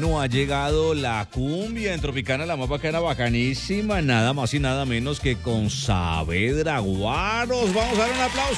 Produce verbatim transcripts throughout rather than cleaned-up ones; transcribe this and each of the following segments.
Bueno, ha llegado la cumbia en Tropicana, la más bacana, bacanísima, nada más y nada menos que con Saavedra Guaros. Vamos a dar un aplauso.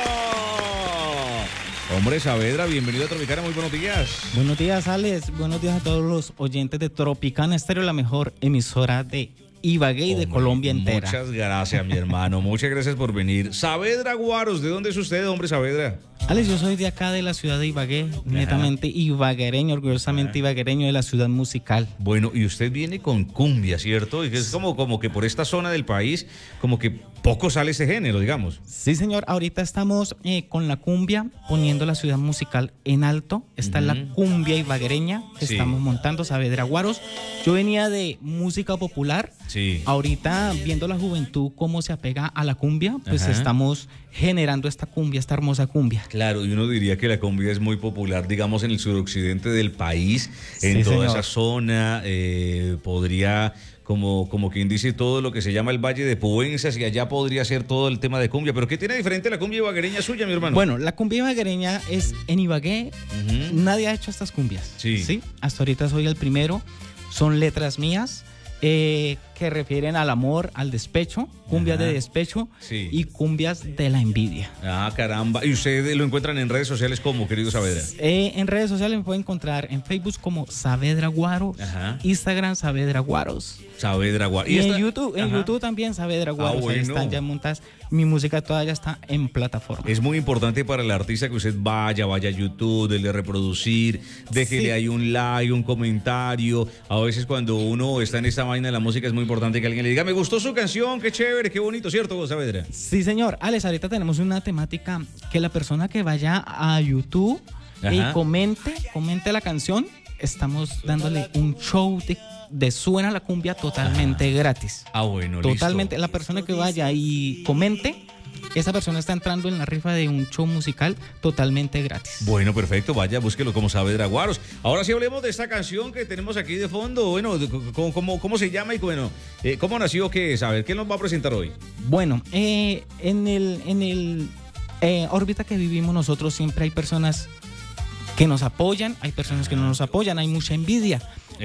Hombre, Saavedra, bienvenido a Tropicana, muy buenos días. Buenos días, Alex. Buenos días a todos los oyentes de Tropicana Estéreo, la mejor emisora de Ibagué y de Hombre, Colombia entera. Muchas gracias, mi hermano. Muchas gracias por venir. Saavedra Guaros, ¿de dónde es usted, hombre, Saavedra? Alex, yo soy de acá, de la ciudad de Ibagué, Ajá. netamente ibaguereño, orgullosamente Ajá. ibaguereño de la ciudad musical. Bueno, y usted viene con cumbia, ¿cierto? Y es como, como que por esta zona del país, como que poco sale ese género, digamos. Sí, señor. Ahorita estamos eh, con la cumbia, poniendo la ciudad musical en alto. Está uh-huh. la cumbia ibaguereña que sí. estamos montando, Saavedra Guaros. Yo venía de música popular. Sí. Ahorita, viendo la juventud cómo se apega a la cumbia, pues Ajá. estamos generando esta cumbia, esta hermosa cumbia. Claro, y uno diría que la cumbia es muy popular, digamos, en el suroccidente del país, en sí, toda señor. esa zona, eh, podría, como, como quien dice, todo lo que se llama el Valle de Puences, y allá podría ser todo el tema de cumbia. ¿Pero qué tiene diferente la cumbia ibaguereña suya, mi hermano? Bueno, la cumbia ibaguereña es en Ibagué, uh-huh. nadie ha hecho estas cumbias. Sí. ¿sí? Hasta ahorita soy el primero, son letras mías. Eh, que refieren al amor, al despecho, cumbias Ajá. de despecho sí. y cumbias de la envidia. Ah, caramba. ¿Y ustedes lo encuentran en redes sociales como, querido Saavedra? Eh, en redes sociales me pueden encontrar en Facebook como Saavedra Guaros, Ajá. Instagram Saavedra Guaros. Saavedra Guaros. Y, y en YouTube, en Ajá. YouTube también Saavedra Guaros. Ah, bueno. Ahí están ya montadas. Mi música toda ya está en plataforma. Es muy importante para el artista que usted vaya, vaya a YouTube, dele reproducir, déjele sí. ahí un like, un comentario. A veces cuando uno está en esta vaina de la música es muy importante que alguien le diga, me gustó su canción, qué chévere, qué bonito, ¿cierto, Saavedra? Sí, señor. Alex, ahorita tenemos una temática que la persona que vaya a YouTube Ajá. y comente, comente la canción, estamos dándole un show de, de Suena la Cumbia totalmente Ajá. gratis. Ah, bueno, Totalmente. listo. La persona que vaya y comente, esa persona está entrando en la rifa de un show musical totalmente gratis. Bueno, perfecto, vaya, búsquelo como Saavedra Guaros. Ahora sí hablemos de esta canción que tenemos aquí de fondo. Bueno, ¿cómo, cómo, cómo se llama y bueno, eh, cómo nació? ¿Qué es? A ver, ¿qué nos va a presentar hoy? Bueno, eh, en el, en el eh, órbita que vivimos nosotros siempre hay personas que nos apoyan, hay personas que no nos apoyan, hay mucha envidia.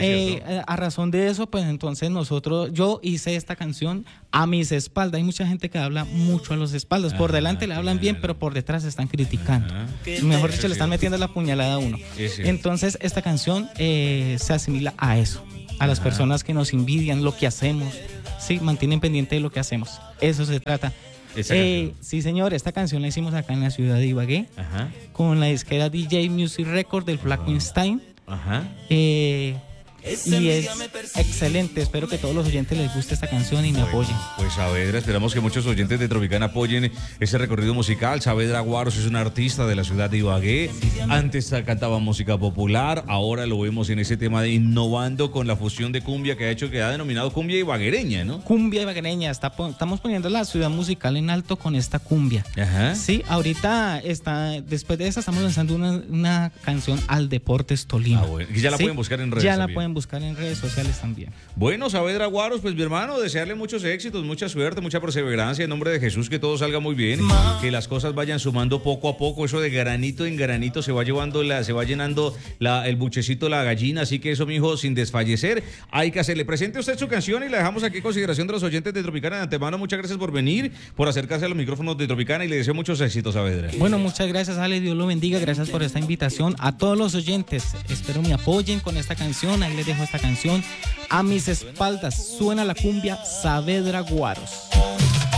Eh, a razón de eso, pues entonces nosotros, yo hice esta canción a mis espaldas. Hay mucha gente que habla mucho a los espaldas. Por delante le hablan bien, pero por detrás están criticando. Mejor dicho, le están metiendo la puñalada a uno. Entonces esta canción eh, se asimila a eso, a las personas que nos envidian lo que hacemos, sí, mantienen pendiente de lo que hacemos. Eso se trata. Eh, sí, señor, esta canción la hicimos acá en la ciudad de Ibagué, Ajá. con la disquera D J Music Record del Flackenstein. Ajá. Eh, y es excelente, espero que a todos los oyentes les guste esta canción y me bueno, apoyen. Pues Saavedra, esperamos que muchos oyentes de Tropicana apoyen ese recorrido musical. Saavedra Guaros es un artista de la ciudad de Ibagué. Antes cantaba música popular, ahora lo vemos en ese tema de innovando con la fusión de cumbia que ha hecho, que ha denominado cumbia ibaguereña, ¿no? Cumbia ibaguereña, está, estamos poniendo la ciudad musical en alto con esta cumbia. Ajá. Sí, ahorita está, después de esa estamos lanzando una, una canción al Deportes Tolima. Ah, bueno. Y ya la ¿Sí? pueden buscar en redes Ya la también. pueden buscar en redes sociales también. Bueno, Saavedra Guaros, pues mi hermano, desearle muchos éxitos, mucha suerte, mucha perseverancia en nombre de Jesús, que todo salga muy bien, que las cosas vayan sumando poco a poco, eso de granito en granito se va llevando la, se va llenando la, el buchecito, la gallina, así que eso, mijo, sin desfallecer, hay que hacerle. Presente usted su canción y la dejamos aquí en consideración de los oyentes de Tropicana. De antemano, muchas gracias por venir, por acercarse a los micrófonos de Tropicana y le deseo muchos éxitos, Saavedra. Bueno, muchas gracias, Ale, Dios lo bendiga, gracias por esta invitación. A todos los oyentes, espero me apoyen con esta canción, ahí les dejo esta canción. A mis espaldas suena la cumbia Saavedra Guaros.